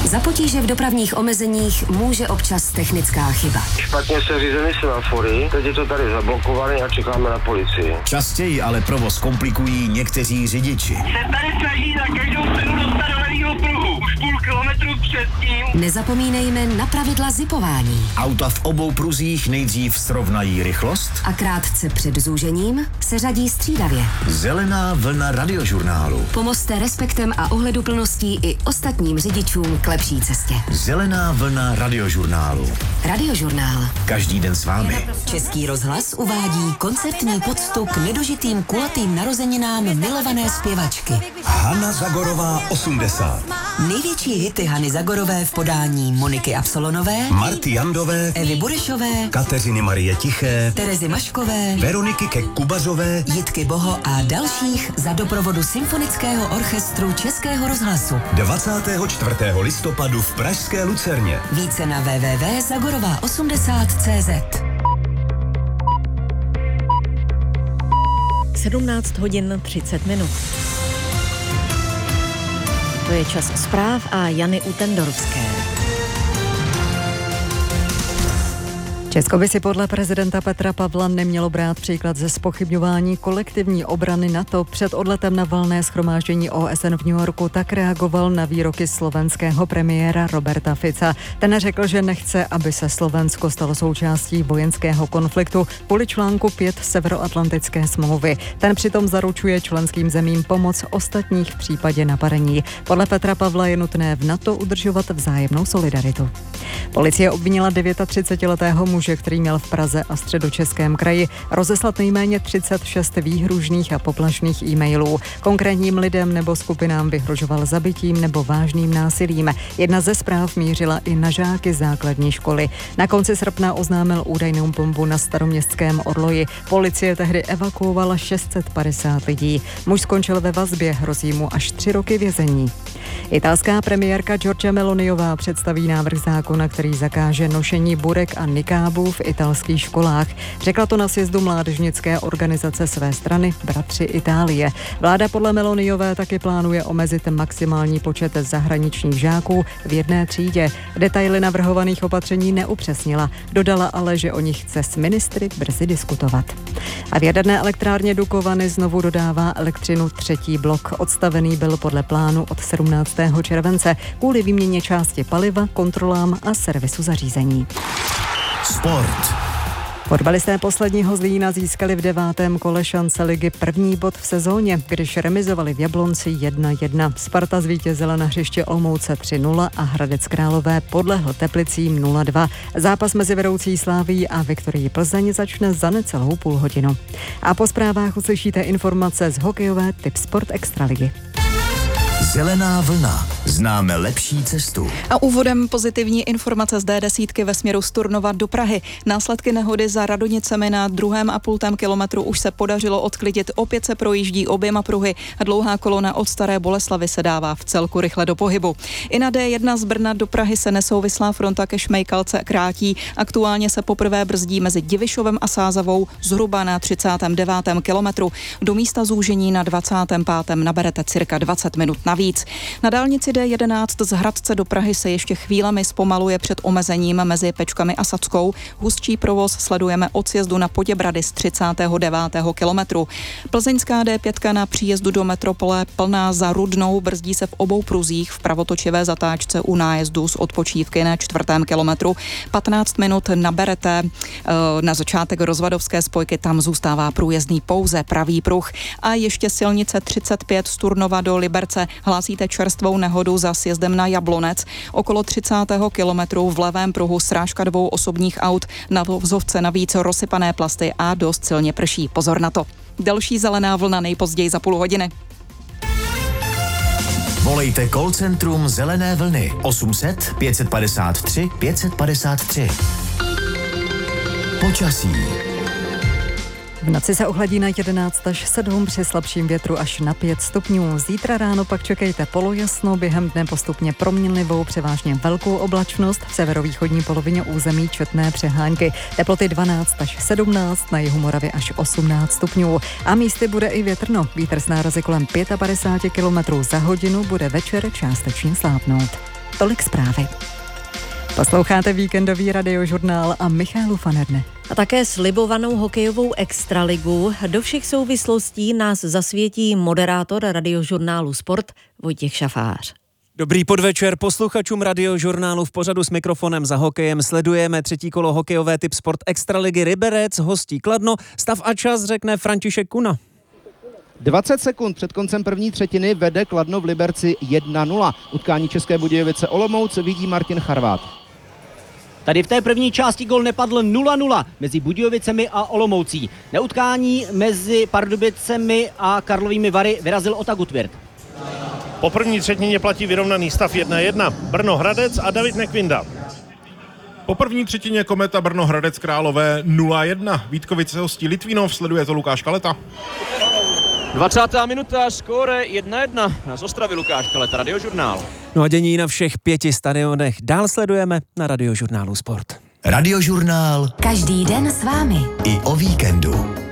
Za potíže v dopravních omezeních může občas technická chyba. Špatně se řízeny semafory, teď je to tady zablokované a čekáme na policii. Častěji ale provoz komplikují někteří řidiči. Se tady snaží na každou cenu dostat do levýho pruhu. Už půl kilometru předtím. Nezapomínejme na pravidla zipování. Auta v obou pruzích nejdřív srovnají rychlost A krátce před zúžením se řadí střídavě. Zelená vlna radiožurnálu. Pomozte respektem a ohleduplností i ostatním řidičům k lepší cestě. Zelená vlna radiožurnálu. Radiožurnál. Každý den s vámi. Český rozhlas uvádí koncertní poctu k nedožitým kulatým narozeninám milované zpěvačky. Hana Zagorová 80. Největší hity Hany Zagorové v podání Moniky Absolonové, Marty Jandové, Evy Burešové, Kateřiny Marie Tiché, Terezy Maškové, Veroniky Kubařové, Jitky Boho a dalších za doprovodu Symfonického orchestru Českého rozhlasu. 24. listopadu v pražské Lucerně. Více na www.zagorova80.cz. 17 hodin 30 minut. To je čas zpráv a Jany Utendorovské. Česko by si podle prezidenta Petra Pavla nemělo brát příklad ze zpochybňování kolektivní obrany NATO. Před odletem na valné shromáždění OSN v New Yorku tak reagoval na výroky slovenského premiéra Roberta Fica. Ten řekl, že nechce, aby se Slovensko stalo součástí vojenského konfliktu kvůli článku 5 Severoatlantické smlouvy. Ten přitom zaručuje členským zemím pomoc ostatních v případě napadení. Podle Petra Pavla je nutné v NATO udržovat vzájemnou solidaritu. Policie obvinila 39letého muže, který měl v Praze a Středočeském kraji rozeslat nejméně 36 výhružných a poplašných e-mailů. Konkrétním lidem nebo skupinám vyhrožoval zabitím nebo vážným násilím. Jedna ze zpráv mířila i na žáky základní školy. Na konci srpna oznámil údajnou bombu na staroměstském Orloji. Policie tehdy evakuovala 650 lidí. Muž skončil ve vazbě, hrozí mu až 3 roky vězení. Italská premiérka Giorgia Meloniová představí návrh zákona, který zakáže nošení burek a nikábů v italských školách. Řekla to na sjezdu mládežnické organizace své strany Bratři Itálie. Vláda podle Meloniové taky plánuje omezit maximální počet zahraničních žáků v jedné třídě. Detaily navrhovaných opatření neupřesnila. Dodala ale, že o nich chce s ministry brzy diskutovat. A v jaderné elektrárně Dukovany znovu dodává elektřinu 3. blok. Odstavený byl podle plánu od 17. července kvůli výměně části paliva, kontrolám a servisu zařízení. Sport. Fotbalisté posledního Zlína získali v 9. kole šance ligy první bod v sezóně, když remizovali v Jablonci 1-1. Sparta zvítězila na hřiště Olomouce 3-0 a Hradec Králové podlehl Teplicím 0-2. Zápas mezi vedoucí Slávií a Viktorií Plzeň začne za necelou půl hodinu. A po zprávách uslyšíte informace z hokejové Tipsport Extraligy. Zelená vlna. Známe lepší cestu. A úvodem pozitivní informace z D10 ve směru z Turnova do Prahy. Následky nehody za Radonicemi na 2,5 kilometru už se podařilo odklidit. Opět se projíždí oběma pruhy a dlouhá kolona od Staré Boleslavy se dává v celku rychle do pohybu. I na D1 z Brna do Prahy se nesouvislá fronta ke Šmejkalce krátí. Aktuálně se poprvé brzdí mezi Divišovem a Sázavou zhruba na 39. kilometru. Do místa zúžení na 25. naberete cirka 20 minut navíc. Na dálnici D11 z Hradce do Prahy se ještě chvílemi zpomaluje před omezením mezi Pečkami a Sackou. Hustší provoz sledujeme od sjezdu na Poděbrady z 39. kilometru. Plzeňská D5 na příjezdu do metropole plná za Rudnou, brzdí se v obou pruzích v pravotočivé zatáčce u nájezdu z odpočívky na 4. kilometru. 15 minut naberete na začátek rozvadovské spojky, tam zůstává průjezdný pouze pravý pruh. A ještě silnice 35 z Turnova do Liberce. Hlásíte čerstvou nehodu za sjezdem na Jablonec. Okolo 30. kilometru v levém pruhu srážka 2 osobních aut, na vozovce navíc rozsypané plasty a dost silně prší. Pozor na to. Další zelená vlna nejpozději za půl hodiny. Volejte call centrum Zelené vlny 800 553 553. Počasí. V noci se ochladí na 11 až 7, při slabším větru až na 5 stupňů. Zítra ráno pak čekejte polojasno, během dne postupně proměnlivou, převážně velkou oblačnost, v severovýchodní polovině území četné přehánky. Teploty 12 až 17, na jihu Moravy až 18 stupňů. A místy bude i větrno. Vítr s nárazy kolem 55 km za hodinu bude večer částečně slábnout. Tolik zprávy. Posloucháte víkendový radiožurnál a Michalu Fanerne. A také slibovanou hokejovou extraligu. Do všech souvislostí nás zasvětí moderátor radiožurnálu Sport Vojtěch Šafář. Dobrý podvečer posluchačům radiožurnálu. V pořadu s mikrofonem za hokejem sledujeme třetí kolo hokejové typ Sport extraligy. Liberec hostí Kladno. Stav a čas řekne František Kuna. 20 sekund před koncem první třetiny vede Kladno v Liberci 1-0. Utkání České Budějovice Olomouc vidí Martin Charvát. Tady v té první části gol nepadl 0-0 mezi Budějovicemi a Olomoucí. Na utkání mezi Pardubicemi a Karlovými Vary vyrazil Ota Gutwirth. Po první třetině platí vyrovnaný stav 1-1. Brno Hradec a David Nekvinda. Po první třetině Kometa Brno Hradec Králové 0-1. Vítkovice hostí Litvínov, sleduje to Lukáš Kaleta. 20. minuta, skóre 1-1. Z Ostravy Lukáš Kaleta, Radiožurnál. No a dění na všech 5 stadionech dál sledujeme na Radiožurnálu Sport. Radiožurnál. Každý den s vámi. I o víkendu.